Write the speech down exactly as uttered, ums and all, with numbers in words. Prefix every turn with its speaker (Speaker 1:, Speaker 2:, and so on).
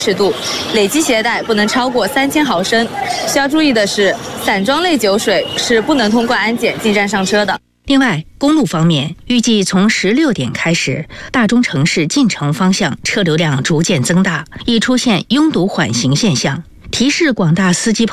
Speaker 1: 尺度，累计携带不能超过三千毫升。需要注意的是，散装类酒水是不能通过安检进站上车的。
Speaker 2: 另外，公路方面，预计从十六点开始，大中城市进城方向车流量逐渐增大，易出现拥堵缓行现象，提示广大司机朋友